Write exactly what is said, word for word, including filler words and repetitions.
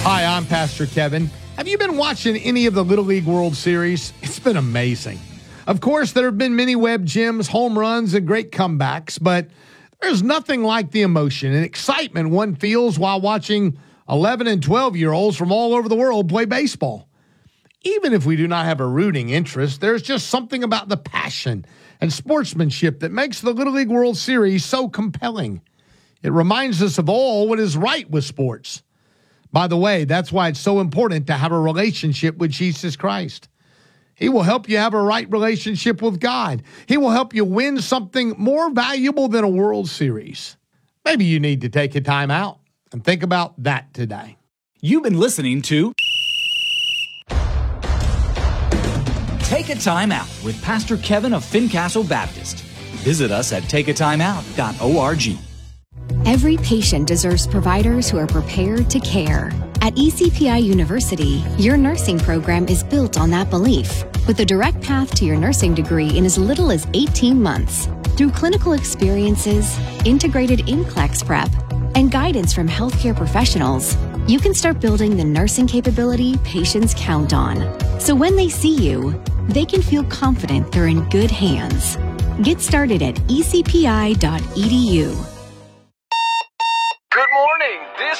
Hi, I'm Pastor Kevin. Have you been watching any of the Little League World Series? It's been amazing. Of course, there have been many web gems, home runs, and great comebacks, but there's nothing like the emotion and excitement one feels while watching eleven and twelve-year-olds from all over the world play baseball. Even if we do not have a rooting interest, there's just something about the passion and sportsmanship that makes the Little League World Series so compelling. It reminds us of all what is right with sports. By the way, that's why it's so important to have a relationship with Jesus Christ. He will help you have a right relationship with God. He will help you win something more valuable than a World Series. Maybe you need to take a time out and think about that today. You've been listening to Take a Time Out with Pastor Kevin of Fincastle Baptist. Visit us at take a time out dot org. Every patient deserves providers who are prepared to care. At E C P I University, your nursing program is built on that belief, with a direct path to your nursing degree in as little as eighteen months. Through clinical experiences, integrated N C L E X prep, and guidance from healthcare professionals, you can start building the nursing capability patients count on. So when they see you, they can feel confident they're in good hands. Get started at e c p i dot e d u.